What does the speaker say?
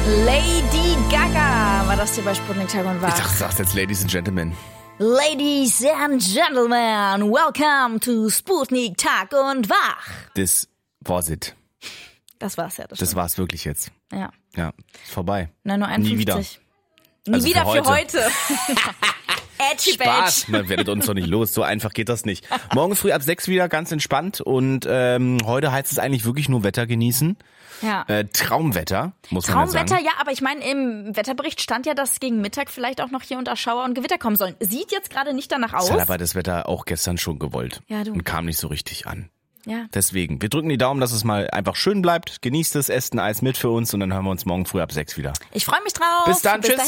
Lady Gaga war das hier bei Sputnik Tag und Wach. Ich dachte, du sagst jetzt Ladies and Gentlemen. Ladies and Gentlemen, welcome to Sputnik Tag und Wach. Das war's it. Das war's ja. Das war's wirklich jetzt. Ja. Ja, ist vorbei. 9:51 Uhr. Nie wieder. Nie Also wieder für für heute. Spaß. Man werdet uns doch nicht los. So einfach geht das nicht. Morgen früh ab 6 wieder ganz entspannt und heute heißt es eigentlich wirklich nur Wetter genießen. Ja. Traumwetter, muss man ja sagen. Traumwetter, ja, aber ich meine, im Wetterbericht stand ja, dass gegen Mittag vielleicht auch noch hier und da Schauer und Gewitter kommen sollen. Sieht jetzt gerade nicht danach aus. Das hat aber das Wetter auch gestern schon gewollt. Ja, du. Und kam nicht so richtig an. Ja. Deswegen, wir drücken die Daumen, dass es mal einfach schön bleibt. Genießt es, esst ein Eis mit für uns und dann hören wir uns morgen früh ab 6 wieder. Ich freue mich drauf. Bis dann, tschüss.